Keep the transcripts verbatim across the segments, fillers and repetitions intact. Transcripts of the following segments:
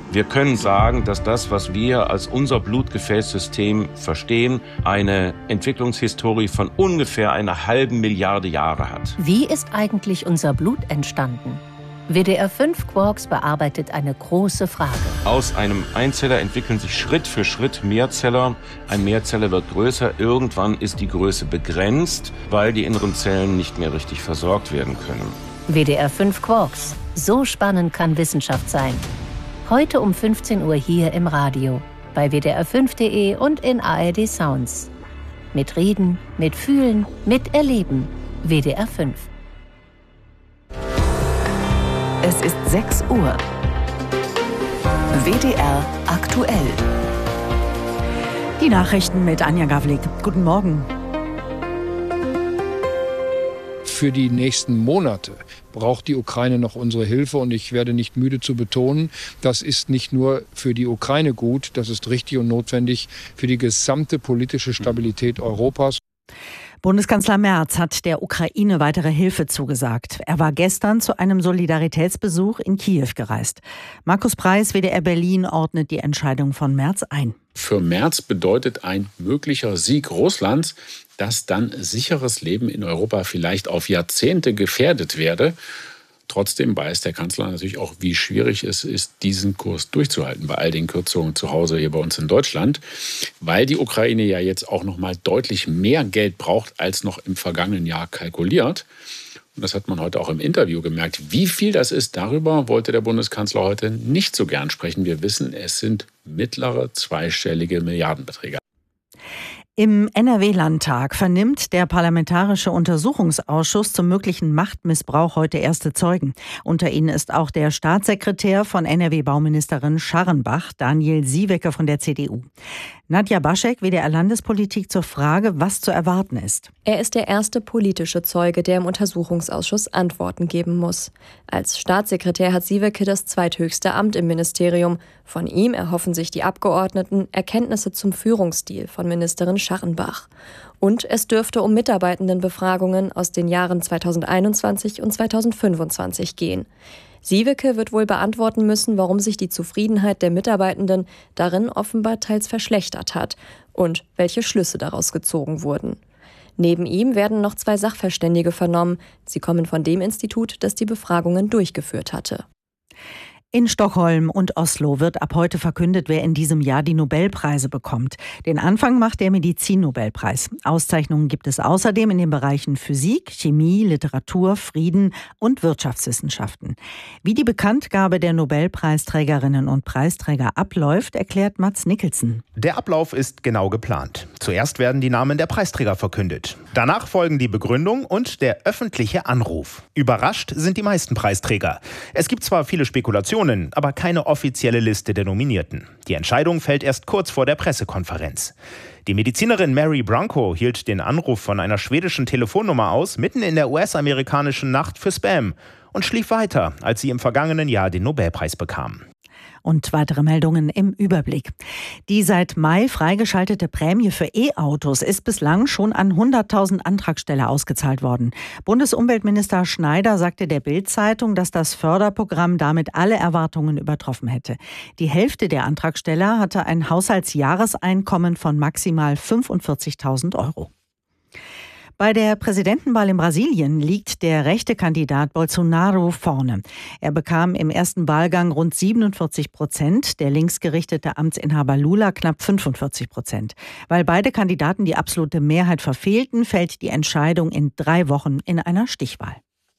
Wir können sagen, dass das, was wir als unser Blutgefäßsystem verstehen, eine Entwicklungshistorie von ungefähr einer halben Milliarde Jahre hat. Wie ist eigentlich unser Blut entstanden? W D R fünf Quarks bearbeitet eine große Frage. Aus einem Einzeller entwickeln sich Schritt für Schritt Mehrzeller. Ein Mehrzeller wird größer. Irgendwann ist die Größe begrenzt, weil die inneren Zellen nicht mehr richtig versorgt werden können. W D R fünf Quarks. So spannend kann Wissenschaft sein. Heute um fünfzehn Uhr hier im Radio, bei W D R fünf Punkt de und in A R D Sounds. Mit Reden, mit Fühlen, mit Erleben. W D R fünf. Es ist sechs Uhr. W D R aktuell. Die Nachrichten mit Anja Gawlik. Guten Morgen. Für die nächsten Monate braucht die Ukraine noch unsere Hilfe. Und ich werde nicht müde zu betonen, das ist nicht nur für die Ukraine gut, das ist richtig und notwendig für die gesamte politische Stabilität Europas. Bundeskanzler Merz hat der Ukraine weitere Hilfe zugesagt. Er war gestern zu einem Solidaritätsbesuch in Kiew gereist. Markus Preis, W D R Berlin, ordnet die Entscheidung von Merz ein. Für Merz bedeutet ein möglicher Sieg Russlands, dass dann sicheres Leben in Europa vielleicht auf Jahrzehnte gefährdet werde. Trotzdem weiß der Kanzler natürlich auch, wie schwierig es ist, diesen Kurs durchzuhalten bei all den Kürzungen zu Hause hier bei uns in Deutschland, weil die Ukraine ja jetzt auch noch mal deutlich mehr Geld braucht, als noch im vergangenen Jahr kalkuliert. Und das hat man heute auch im Interview gemerkt. Wie viel das ist, darüber wollte der Bundeskanzler heute nicht so gern sprechen. Wir wissen, es sind mittlere zweistellige Milliardenbeträge. Im N R W-Landtag vernimmt der Parlamentarische Untersuchungsausschuss zum möglichen Machtmissbrauch heute erste Zeugen. Unter ihnen ist auch der Staatssekretär von N R W-Bauministerin Scharrenbach, Daniel Sieweke von der C D U. Nadja Baschek, W D R Landespolitik, zur Frage, was zu erwarten ist. Er ist der erste politische Zeuge, der im Untersuchungsausschuss Antworten geben muss. Als Staatssekretär hat Sieweke das zweithöchste Amt im Ministerium. Von ihm erhoffen sich die Abgeordneten Erkenntnisse zum Führungsstil von Ministerin Scharrenbach. Und es dürfte um Mitarbeitendenbefragungen aus den Jahren zweitausendeinundzwanzig und zweitausendfünfundzwanzig gehen. Sieweke wird wohl beantworten müssen, warum sich die Zufriedenheit der Mitarbeitenden darin offenbar teils verschlechtert hat und welche Schlüsse daraus gezogen wurden. Neben ihm werden noch zwei Sachverständige vernommen. Sie kommen von dem Institut, das die Befragungen durchgeführt hatte. In Stockholm und Oslo wird ab heute verkündet, wer in diesem Jahr die Nobelpreise bekommt. Den Anfang macht der Medizin-Nobelpreis. Auszeichnungen gibt es außerdem in den Bereichen Physik, Chemie, Literatur, Frieden und Wirtschaftswissenschaften. Wie die Bekanntgabe der Nobelpreisträgerinnen und Preisträger abläuft, erklärt Mads Nicholson. Der Ablauf ist genau geplant. Zuerst werden die Namen der Preisträger verkündet. Danach folgen die Begründung und der öffentliche Anruf. Überrascht sind die meisten Preisträger. Es gibt zwar viele Spekulationen, aber keine offizielle Liste der Nominierten. Die Entscheidung fällt erst kurz vor der Pressekonferenz. Die Medizinerin Mary Branco hielt den Anruf von einer schwedischen Telefonnummer aus, mitten in der U S-amerikanischen Nacht für Spam, und schlief weiter, als sie im vergangenen Jahr den Nobelpreis bekam. Und weitere Meldungen im Überblick. Die seit Mai freigeschaltete Prämie für E-Autos ist bislang schon an hunderttausend Antragsteller ausgezahlt worden. Bundesumweltminister Schneider sagte der Bild-Zeitung, dass das Förderprogramm damit alle Erwartungen übertroffen hätte. Die Hälfte der Antragsteller hatte ein Haushaltsjahreseinkommen von maximal fünfundvierzigtausend Euro. Bei der Präsidentenwahl in Brasilien liegt der rechte Kandidat Bolsonaro vorne. Er bekam im ersten Wahlgang rund siebenundvierzig Prozent, der linksgerichtete Amtsinhaber Lula knapp fünfundvierzig Prozent. Weil beide Kandidaten die absolute Mehrheit verfehlten, fällt die Entscheidung in drei Wochen in einer Stichwahl.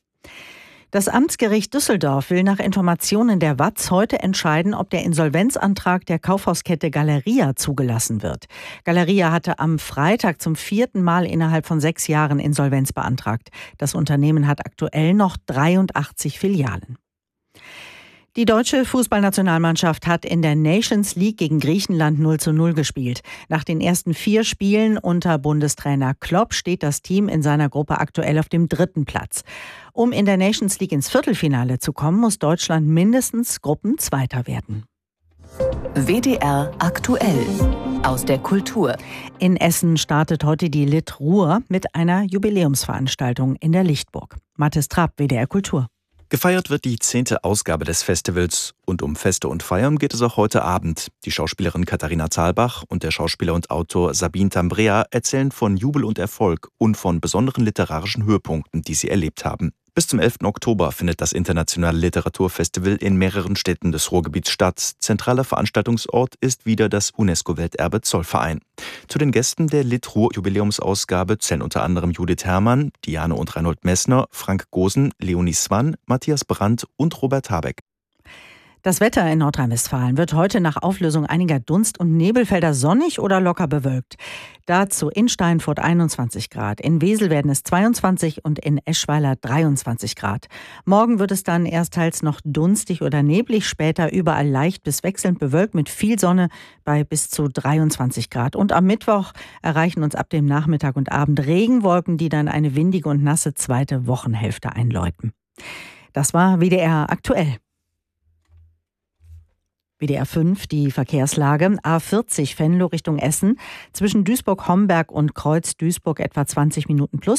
Das Amtsgericht Düsseldorf will nach Informationen der W A Z heute entscheiden, ob der Insolvenzantrag der Kaufhauskette Galeria zugelassen wird. Galeria hatte am Freitag zum vierten Mal innerhalb von sechs Jahren Insolvenz beantragt. Das Unternehmen hat aktuell noch dreiundachtzig Filialen. Die deutsche Fußballnationalmannschaft hat in der Nations League gegen Griechenland null zu null gespielt. Nach den ersten vier Spielen unter Bundestrainer Klopp steht das Team in seiner Gruppe aktuell auf dem dritten Platz. Um in der Nations League ins Viertelfinale zu kommen, muss Deutschland mindestens Gruppenzweiter werden. W D R aktuell aus der Kultur. In Essen startet heute die Lit Ruhr mit einer Jubiläumsveranstaltung in der Lichtburg. Mathis Trapp, W D R Kultur. Gefeiert wird die zehnte Ausgabe des Festivals und um Feste und Feiern geht es auch heute Abend. Die Schauspielerin Katharina Thalbach und der Schauspieler und Autor Sabine Tambrea erzählen von Jubel und Erfolg und von besonderen literarischen Höhepunkten, die sie erlebt haben. Bis zum elften Oktober findet das internationale Literaturfestival in mehreren Städten des Ruhrgebiets statt. Zentraler Veranstaltungsort ist wieder das UNESCO-Welterbe Zollverein. Zu den Gästen der Lit-Ruhr-Jubiläumsausgabe zählen unter anderem Judith Herrmann, Diane und Reinhold Messner, Frank Gosen, Leonie Swann, Matthias Brandt und Robert Habeck. Das Wetter in Nordrhein-Westfalen wird heute nach Auflösung einiger Dunst- und Nebelfelder sonnig oder locker bewölkt. Dazu in Steinfurt einundzwanzig Grad, in Wesel werden es zweiundzwanzig und in Eschweiler dreiundzwanzig Grad. Morgen wird es dann erst teils noch dunstig oder neblig, später überall leicht bis wechselnd bewölkt mit viel Sonne bei bis zu dreiundzwanzig Grad. Und am Mittwoch erreichen uns ab dem Nachmittag und Abend Regenwolken, die dann eine windige und nasse zweite Wochenhälfte einläuten. Das war W D R aktuell. W D R fünf, die Verkehrslage. A vierzig Venlo Richtung Essen. Zwischen Duisburg-Homberg und Kreuz Duisburg etwa zwanzig Minuten plus.